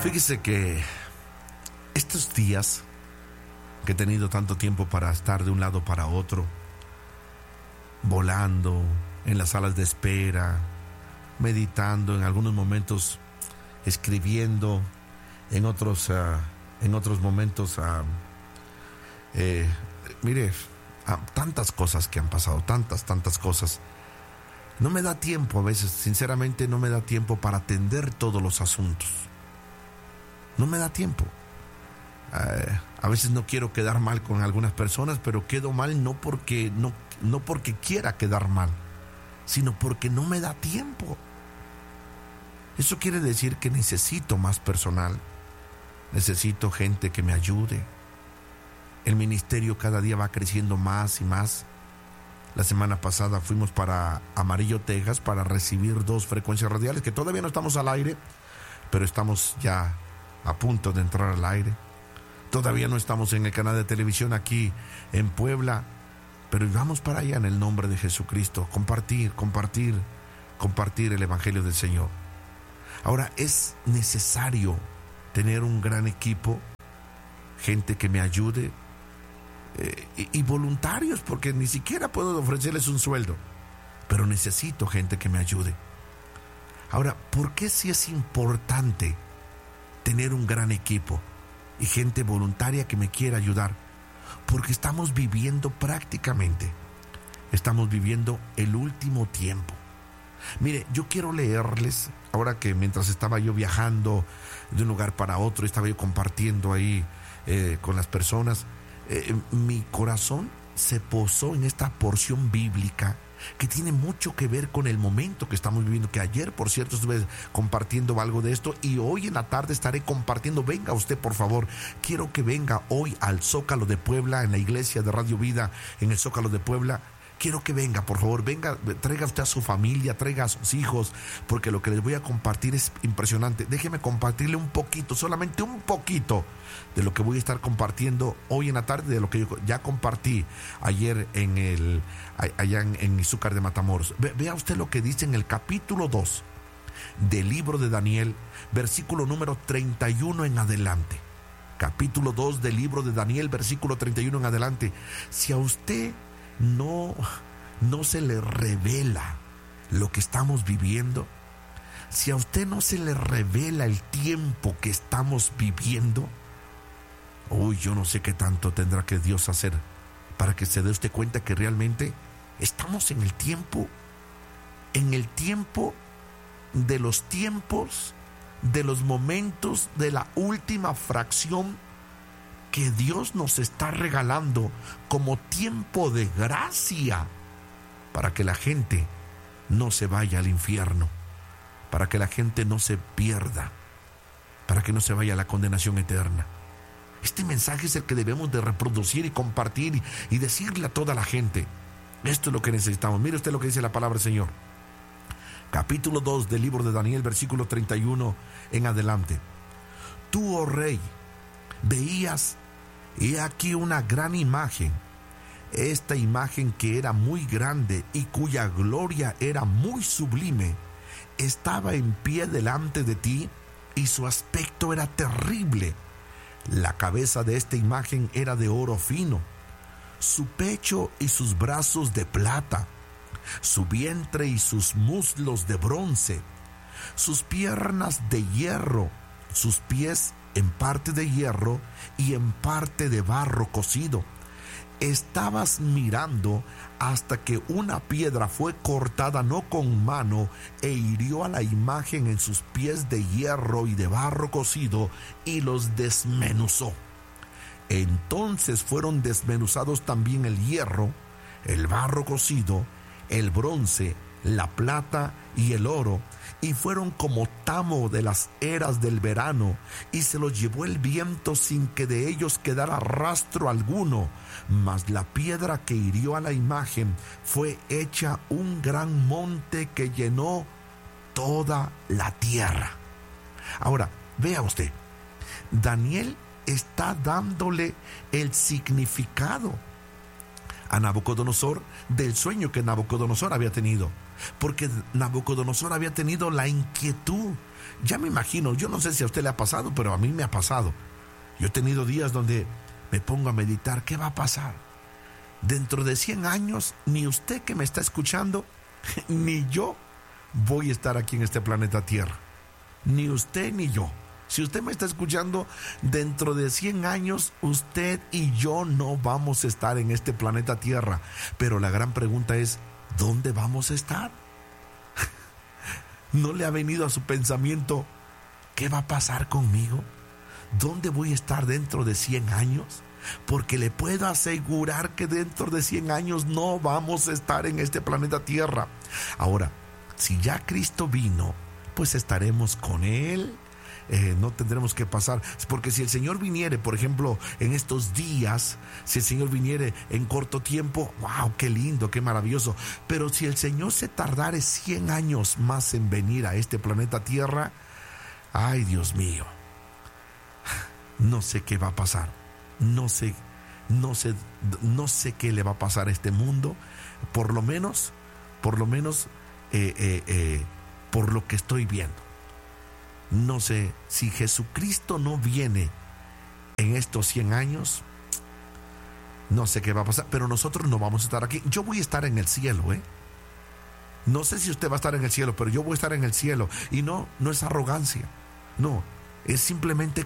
Fíjese que estos días que he tenido tanto tiempo para estar de un lado para otro, volando en las salas de espera, meditando, en algunos momentos escribiendo, en otros momentos, tantas cosas que han pasado, tantas cosas. No me da tiempo a veces, sinceramente no me da tiempo para atender todos los asuntos. No me da tiempo. A veces no quiero quedar mal con algunas personas, pero quedo mal no porque quiera quedar mal, sino porque no me da tiempo. Eso quiere decir que necesito más personal, necesito gente que me ayude. El ministerio cada día va creciendo más y más. La semana pasada fuimos para Amarillo, Texas, para recibir 2 frecuencias radiales, que todavía no estamos al aire, pero estamos ya a punto de entrar al aire. Todavía no estamos en el canal de televisión aquí en Puebla, pero vamos para allá en el nombre de Jesucristo. Compartir el Evangelio del Señor. Ahora, es necesario tener un gran equipo, gente que me ayude, y voluntarios, porque ni siquiera puedo ofrecerles un sueldo, pero necesito gente que me ayude. Ahora, ¿por qué sí es importante tener un gran equipo y gente voluntaria que me quiera ayudar? Porque estamos viviendo el último tiempo. Mire, yo quiero leerles, ahora que mientras estaba yo viajando de un lugar para otro, estaba yo compartiendo ahí con las personas, mi corazón se posó en esta porción bíblica que tiene mucho que ver con el momento que estamos viviendo, que ayer, por cierto, estuve compartiendo algo de esto, y hoy en la tarde estaré compartiendo. Venga usted, por favor, quiero que venga hoy al Zócalo de Puebla, en la iglesia de Radio Vida, en el Zócalo de Puebla. Quiero que venga, por favor, venga, traiga usted a su familia, traiga a sus hijos, porque lo que les voy a compartir es impresionante. Déjeme compartirle un poquito, solamente un poquito, de lo que voy a estar compartiendo hoy en la tarde, de lo que yo ya compartí ayer allá en Izúcar de Matamoros. Vea usted lo que dice en el capítulo 2 del libro de Daniel, versículo número 31 en adelante. Capítulo 2 del libro de Daniel, versículo 31 en adelante. Si a usted no se le revela lo que estamos viviendo, si a usted no se le revela el tiempo que estamos viviendo, yo no sé qué tanto tendrá que Dios hacer para que se dé usted cuenta que realmente estamos en el tiempo de los tiempos, de los momentos, de la última fracción que Dios nos está regalando como tiempo de gracia para que la gente no se vaya al infierno, para que la gente no se pierda, para que no se vaya a la condenación eterna. Este mensaje es el que debemos de reproducir y compartir y decirle a toda la gente. Esto es lo que necesitamos. Mire usted lo que dice la palabra del Señor. Capítulo 2 del libro de Daniel, versículo 31 en adelante. Tú, oh rey, veías, he aquí una gran imagen. Esta imagen, que era muy grande y cuya gloria era muy sublime, estaba en pie delante de ti, y su aspecto era terrible. La cabeza de esta imagen era de oro fino, su pecho y sus brazos de plata, su vientre y sus muslos de bronce, sus piernas de hierro, sus pies en parte de hierro y en parte de barro cocido. Estabas mirando hasta que una piedra fue cortada no con mano e hirió a la imagen en sus pies de hierro y de barro cocido y los desmenuzó. Entonces fueron desmenuzados también el hierro, el barro cocido, el bronce, la plata y el oro, y fueron como tamo de las eras del verano, y se los llevó el viento sin que de ellos quedara rastro alguno. Mas la piedra que hirió a la imagen fue hecha un gran monte que llenó toda la tierra. Ahora, vea usted, Daniel está dándole el significado a Nabucodonosor del sueño que Nabucodonosor había tenido, porque Nabucodonosor había tenido la inquietud. Ya me imagino, yo no sé si a usted le ha pasado, pero a mí me ha pasado. Yo he tenido días donde me pongo a meditar, ¿qué va a pasar? Dentro de 100 años, ni usted que me está escuchando, ni yo voy a estar aquí en este planeta Tierra. Ni usted ni yo. Si usted me está escuchando, dentro de 100 años, usted y yo no vamos a estar en este planeta Tierra. Pero la gran pregunta es, ¿dónde vamos a estar? ¿No le ha venido a su pensamiento, qué va a pasar conmigo? ¿Dónde voy a estar dentro de 100 años? Porque le puedo asegurar que dentro de 100 años no vamos a estar en este planeta Tierra. Ahora, si ya Cristo vino, pues estaremos con Él. No tendremos que pasar, porque si el Señor viniere, por ejemplo, en estos días, si el Señor viniere en corto tiempo, wow, qué lindo, qué maravilloso. Pero si el Señor se tardare 100 años más en venir a este planeta Tierra, ay, Dios mío, no sé qué va a pasar. No sé qué le va a pasar a este mundo, por lo menos por lo que estoy viendo. No sé, si Jesucristo no viene en estos 100 años, no sé qué va a pasar, pero nosotros no vamos a estar aquí. Yo voy a estar en el cielo, No sé si usted va a estar en el cielo, pero yo voy a estar en el cielo. Y no es arrogancia, no, es simplemente